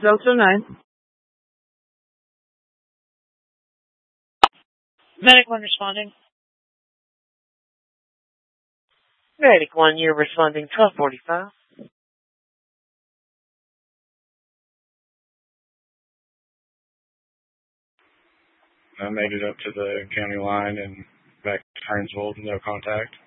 Delta 9. Medic 1 responding. Medic 1, you're responding 1245. I made it up to the county line and back to Hinesville, no contact.